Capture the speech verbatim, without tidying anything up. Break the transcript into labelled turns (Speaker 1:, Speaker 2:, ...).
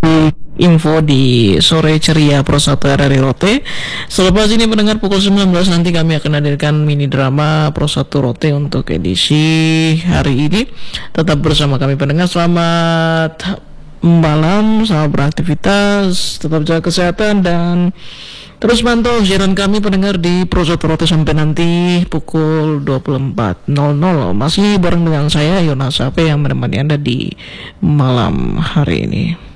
Speaker 1: info di sore ceria Pro satu R R I Rote. Selepas ini mendengar pukul sembilan belas nanti kami akan hadirkan mini drama Pro satu Rote untuk edisi hari ini. Tetap bersama kami pendengar, selamat malam, selamat beraktivitas, tetap jaga kesehatan dan terus pantau siaran kami pendengar di Pro satu Rote sampai nanti pukul dua puluh empat nol nol. Masih bareng dengan saya Yonas Ape yang menemani Anda di malam hari ini.